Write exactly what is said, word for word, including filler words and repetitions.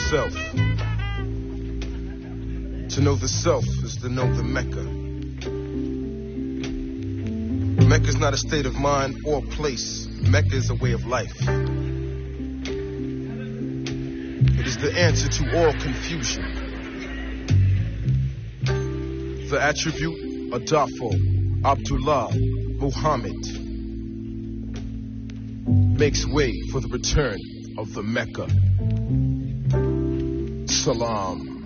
self. To know the self is to know the Mecca. Mecca is not a state of mind or place. Mecca is a way of life. It is the answer to all confusion. The attribute, Adafo, Abdullah, Muhammad, makes way for the return of the Mecca. Salam.